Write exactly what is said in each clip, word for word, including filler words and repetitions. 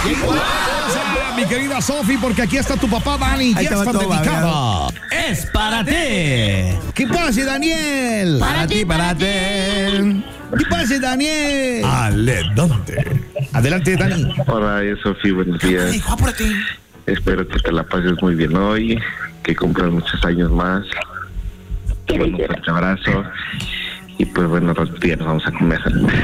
Mi querida Sofi, porque aquí está tu papá Dani. Ya está dedicado. Es para ti. ¿Qué pasa, Daniel? Para ti, para ti. ¿Qué pasa, Daniel? Adelante. Adelante, Dani. Hola, Sofi, buenos días. Espero que te la pases muy bien hoy, que cumplas muchos años más. Te mando un fuerte abrazo. Y pues bueno, los días nos vamos a comer.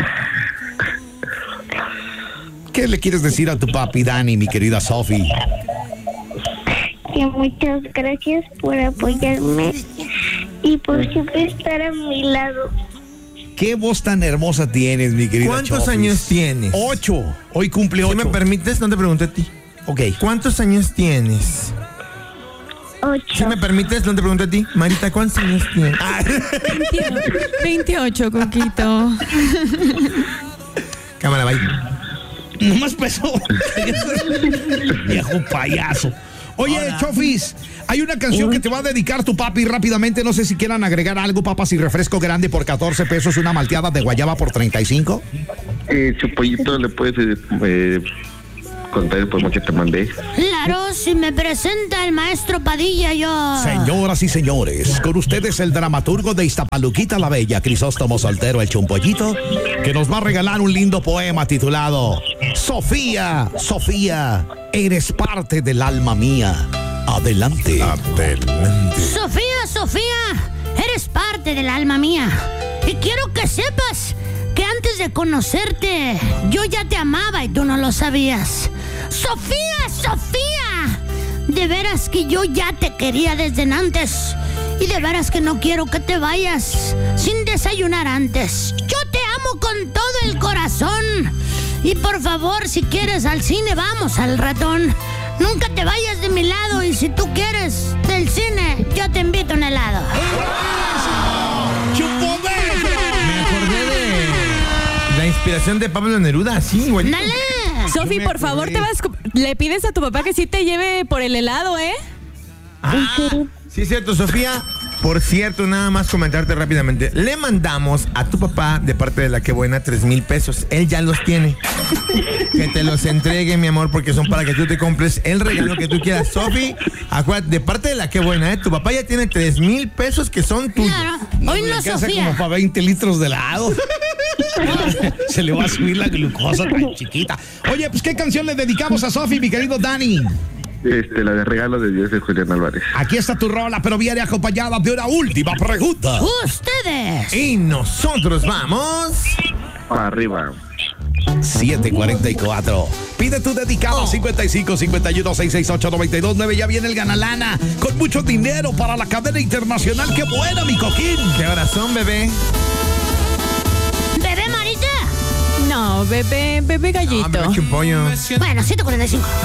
¿Qué le quieres decir a tu papi, Dani, mi querida Sofi? Que muchas gracias por apoyarme y por siempre estar a mi lado. ¿Qué voz tan hermosa tienes, mi querida ¿Cuántos Chofis? años tienes? Ocho. Hoy cumple ocho. Si me permites, no te pregunté a ti. Ok. ¿Cuántos años tienes? Ocho. Si me permites, no te pregunté a ti. Marita, ¿cuántos años tienes? Ah. veintiocho, Coquito. Cámara, bye. No más pesó. Viejo payaso. Oye, Hola. Chofis, hay una canción que te va a dedicar tu papi rápidamente. No sé si quieran agregar algo, papas, y refresco grande por catorce pesos, una malteada de guayaba por treinta y cinco. Eh, Chupollito, ¿le puedes eh, contar por mucho que te mandé? Claro, si me presenta el maestro Padilla, yo... Señoras y señores, con ustedes el dramaturgo de Iztapaluquita la Bella, Crisóstomo Soltero, el Chumpollito, que nos va a regalar un lindo poema titulado Sofía, Sofía, eres parte del alma mía. Adelante. Adelante. Sofía, Sofía, eres parte del alma mía. Y quiero que sepas que antes de conocerte, yo ya te amaba y tú no lo sabías. Sofía, Sofía, de veras que yo ya te quería desde antes. Y de veras que no quiero que te vayas sin desayunar antes. Yo te amo con todo el corazón. Y por favor, si quieres al cine, vamos al ratón. Nunca te vayas de mi lado. Y si tú quieres del cine, yo te invito a un helado. Me acordé de la inspiración de Pablo Neruda, sí, güey. ¡Dale! Sofi, por favor, te vas, le pides a tu papá que sí te lleve por el helado, ¿eh? Ah, sí, es cierto, Sofía. Por cierto, nada más comentarte rápidamente. Le mandamos a tu papá, de parte de La Qué Buena, tres mil pesos. Él ya los tiene. Que te los entregue, mi amor, porque son para que tú te compres el regalo que tú quieras. Sofi, acuérdate, de parte de La Qué Buena, ¿eh? Tu papá ya tiene tres mil pesos que son tuyos. Claro, hoy no, Sofía. Como para veinte litros de helado. Se le va a subir la glucosa tan chiquita. Oye, pues, ¿qué canción le dedicamos a Sofi, mi querido Dani? Este, la de Regalo de Dios de Julián Álvarez. Aquí está tu rola, pero viene acompañada de una última pregunta. Ustedes. Y nosotros vamos para arriba. siete cuarenta y cuatro. Pide tu dedicado. oh. cincuenta y cinco, cincuenta y uno, seiscientos sesenta y ocho, noventa y dos nueve. Ya viene el Ganalana con mucho dinero para la cadena internacional. ¡Qué buena, mi coquín! ¿Qué horas son, bebé? ¿Bebé Marita? No, bebé, bebé gallito. No, bebé Chumpollo. Bueno, ciento cuarenta y cinco.